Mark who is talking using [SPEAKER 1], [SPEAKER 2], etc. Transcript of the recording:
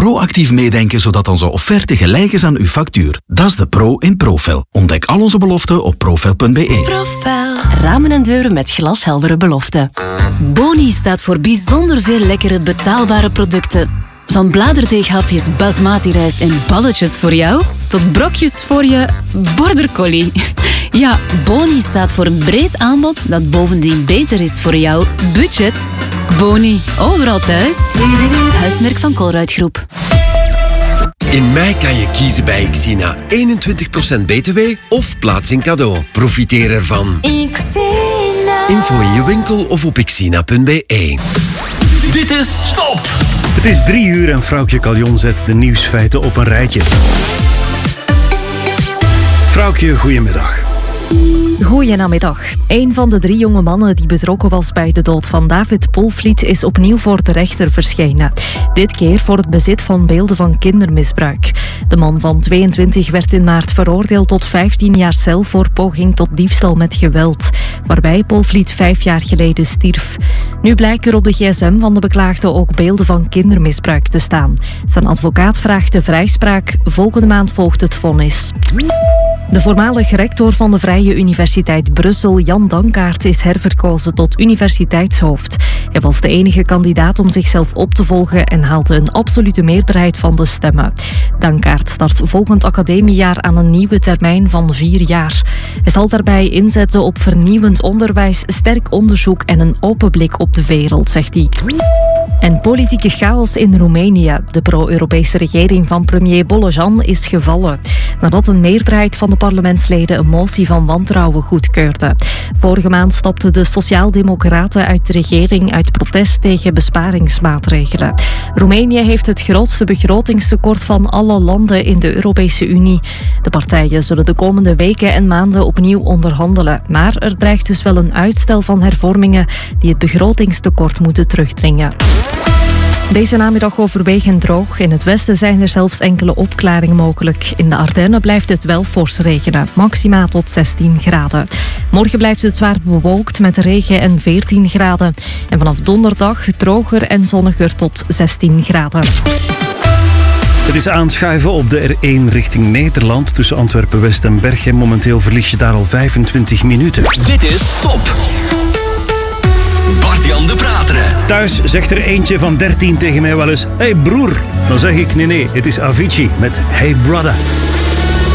[SPEAKER 1] proactief meedenken zodat onze offerte gelijk is aan uw factuur. Dat is de pro in Profel. Ontdek al onze beloften op profel.be.
[SPEAKER 2] Profel. Ramen en deuren met glasheldere beloften. Boni staat voor bijzonder veel lekkere betaalbare producten. Van bladerdeeghapjes basmati rijst en balletjes voor jou, tot brokjes voor je border collie. Ja, Boni staat voor een breed aanbod dat bovendien beter is voor jouw budget. Boni, overal thuis. Huismerk van Colruyt-groep.
[SPEAKER 3] In mei kan je kiezen bij Xina. 21% BTW of plaats in cadeau. Profiteer ervan.
[SPEAKER 2] Xina.
[SPEAKER 3] Info in je winkel of op xina.be.
[SPEAKER 1] Dit is Stop!
[SPEAKER 4] Het is 3 uur en Vrouwtje Caljon zet de nieuwsfeiten op een rijtje. Vrouwtje, goedemiddag.
[SPEAKER 5] Goedenamiddag. Een van de 3 jonge mannen die betrokken was bij de dood van David Polvliet is opnieuw voor de rechter verschenen. Dit keer voor het bezit van beelden van kindermisbruik. De man van 22 werd in maart veroordeeld tot 15 jaar cel voor poging tot diefstal met geweld, waarbij Polvliet 5 jaar geleden stierf. Nu blijkt er op de gsm van de beklaagde ook beelden van kindermisbruik te staan. Zijn advocaat vraagt de vrijspraak. Volgende maand volgt het vonnis. De voormalig rector van de Vrije Universiteit Brussel, Jan Dankaart, is herverkozen tot universiteitshoofd. Hij was de enige kandidaat om zichzelf op te volgen en haalde een absolute meerderheid van de stemmen. Dankaart start volgend academiejaar aan een nieuwe termijn van 4 jaar. Hij zal daarbij inzetten op vernieuwend onderwijs, sterk onderzoek en een open blik op de wereld, zegt hij. En politieke chaos in Roemenië. De pro-Europese regering van premier Bolojan is gevallen, nadat een meerderheid van de parlementsleden een motie van wantrouwen goedkeurde. Vorige maand stapten de Sociaaldemocraten uit de regering uit protest tegen besparingsmaatregelen. Roemenië heeft het grootste begrotingstekort van alle landen in de Europese Unie. De partijen zullen de komende weken en maanden opnieuw onderhandelen. Maar er dreigt dus wel een uitstel van hervormingen die het begrotingstekort moeten terugdringen. Deze namiddag overwegend droog. In het westen zijn er zelfs enkele opklaringen mogelijk. In de Ardennen blijft het wel fors regenen, maxima tot 16 graden. Morgen blijft het zwaar bewolkt met regen en 14 graden. En vanaf donderdag droger en zonniger tot 16 graden.
[SPEAKER 4] Het is aanschuiven op de R1 richting Nederland tussen Antwerpen-West en Berchem. Momenteel verlies je daar al 25 minuten.
[SPEAKER 1] Dit is Stop! Bart-Jan de Prateren.
[SPEAKER 4] Thuis zegt er eentje van 13 tegen mij wel eens: hey broer. Dan zeg ik nee, het is Avicii met Hey Brother.